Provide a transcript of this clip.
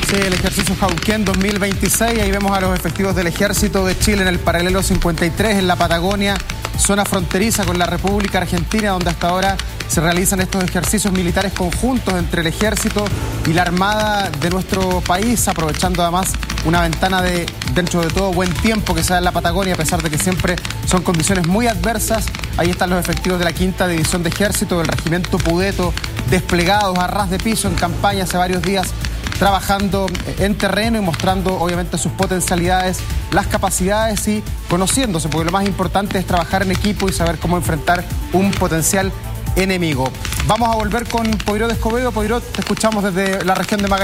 Sí, el ejercicio Jauquén 2026, ahí vemos a los efectivos del Ejército de Chile en el paralelo 53 en la Patagonia, zona fronteriza con la República Argentina, donde hasta ahora se realizan estos ejercicios militares conjuntos entre el Ejército y la Armada de nuestro país, aprovechando además una ventana de, dentro de todo, buen tiempo que se da en la Patagonia, a pesar de que siempre son condiciones muy adversas. Ahí están los efectivos de la 5ª División de Ejército, del Regimiento Pudeto, desplegados a ras de piso en campaña hace varios días, trabajando en terreno y mostrando obviamente sus potencialidades, las capacidades y conociéndose, porque lo más importante es trabajar en equipo y saber cómo enfrentar un potencial enemigo. Vamos a volver con Poirot Escobedo. Poirot, te escuchamos desde la región de Magallanes.